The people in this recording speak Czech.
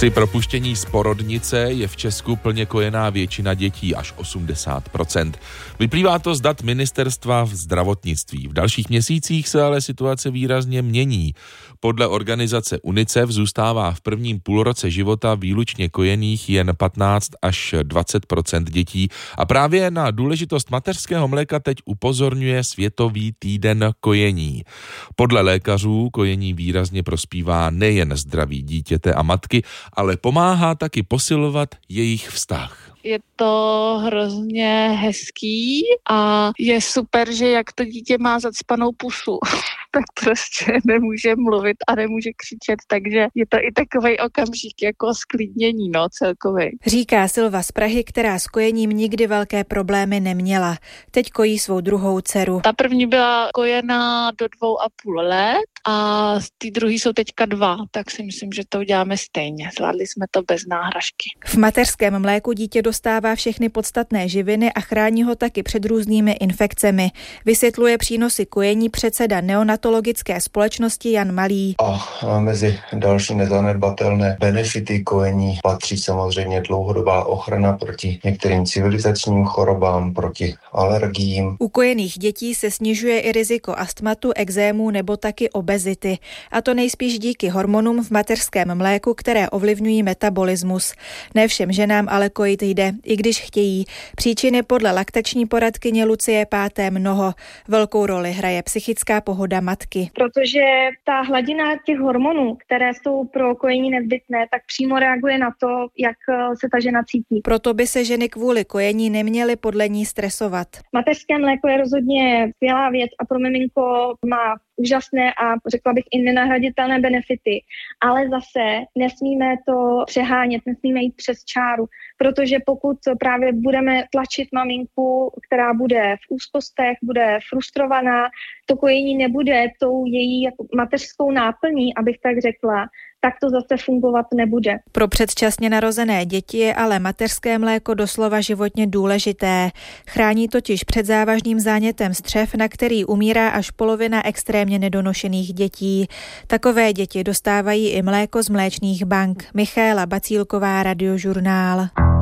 Při propuštění z porodnice je v Česku plně kojená většina dětí, až 80%. Vyplývá to z dat Ministerstva zdravotnictví. V dalších měsících se ale situace výrazně mění. Podle organizace UNICEF zůstává v prvním půlroce života výlučně kojených jen 15 až 20% dětí a právě na důležitost mateřského mléka teď upozorňuje Světový týden kojení. Podle lékařů kojení výrazně prospívá nejen zdraví dítěte a matky, ale pomáhá taky posilovat jejich vztah. Je to hrozně hezký a je super, že jak to dítě má zacpanou pusu, tak prostě nemůže mluvit a nemůže křičet, takže je to i takovej okamžik jako sklidnění, celkově. Říká Silva z Prahy, která s kojením nikdy velké problémy neměla. Teď kojí svou druhou dceru. Ta první byla kojená do 2,5 let a ty druhý jsou teďka 2, tak si myslím, že to uděláme stejně. Zvládli jsme to bez náhražky. V mateřském mléku dítě dostává všechny podstatné živiny a chrání ho taky před různými infekcemi. Vysvětluje přínosy kojení předseda neonatologické společnosti Jan Malý. A mezi další nezanedbatelné benefity kojení patří samozřejmě dlouhodobá ochrana proti některým civilizačním chorobám, proti alergiím. U kojených dětí se snižuje i riziko astmatu, ekzému nebo taky obezity. A to nejspíš díky hormonům v mateřském mléku, které ovlivňují metabolismus. Ne všem ženám ale kojit jde, i když chtějí. Příčiny podle laktační poradkyně Lucie Páté mnoho. Velkou roli hraje psychická pohoda matky. Protože ta hladina těch hormonů, které jsou pro kojení nezbytné, tak přímo reaguje na to, jak se ta žena cítí. Proto by se ženy kvůli kojení neměly podle ní stresovat. Mateřské mléko je rozhodně skvělá věc a pro miminko má úžasné a řekla bych i nenahraditelné benefity, ale zase nesmíme to přehánět, nesmíme jít přes čáru, protože pokud právě budeme tlačit maminku, která bude v úzkostech, bude frustrovaná, to kojení nebude tou její jako mateřskou náplní, abych tak řekla, tak to zase fungovat nebude. Pro předčasně narozené děti je ale mateřské mléko doslova životně důležité. Chrání totiž před závažným zánětem střev, na který umírá až polovina extrémně nedonošených dětí. Takové děti dostávají i mléko z mléčných bank. Michaela Bacílková, Radiožurnál.